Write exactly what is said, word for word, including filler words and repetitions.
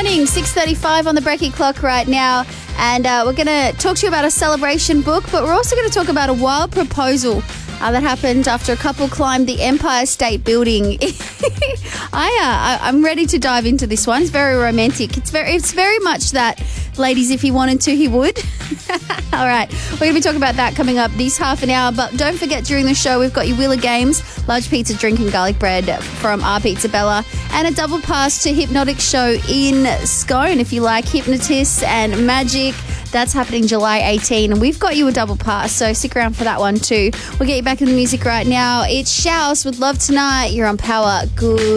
morning, six thirty-five on the Brecky clock right now. And uh, we're going to talk to you about a celebration book, but we're also going to talk about a wild proposal uh, that happened after a couple climbed the Empire State Building. I, uh, I, I'm ready to dive into this one. It's very romantic. It's very, it's very much that, ladies, if he wanted to, he would. All right, we're going to be talking about that coming up this half an hour. But don't forget, during the show, we've got your Wheeler Games, large pizza, drink and garlic bread from our Pizza Bella, and a double pass to Hypnotic Show in Scone. If you like hypnotists and magic, that's happening July eighteenth. And we've got you a double pass, so stick around for that one too. We'll get you back in the music right now. It's Shouse with Love Tonight. You're on Power. Good.